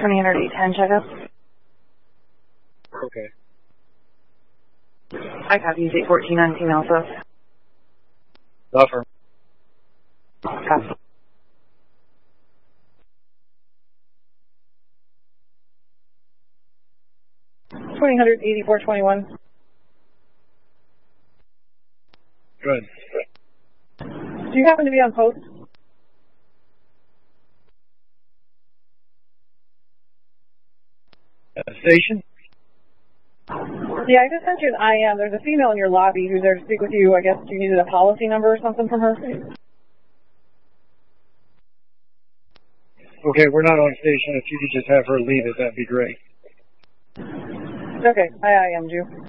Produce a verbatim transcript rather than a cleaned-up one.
twenty hundred eight ten checkup. Okay. I copy eight fourteen on Team Alpha. Buffer. Copy. twenty hundred eighty-four twenty-one. Good. Do you happen to be on post? At the station? Yeah, I just sent you an I M. There's a female in your lobby who's there to speak with you. I guess you needed a policy number or something from her. Okay, we're not on station. If you could just have her leave it, that'd be great. Okay, I I M'd you.